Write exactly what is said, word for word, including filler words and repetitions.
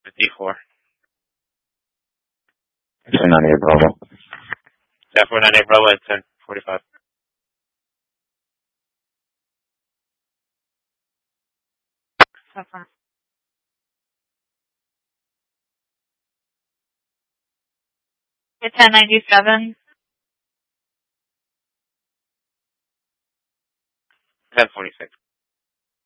fifty-four. ten ninety-eight Bravo. ten four ninety-eight Bravo at ten forty-five. It's ten ninety-seven. ten forty-six.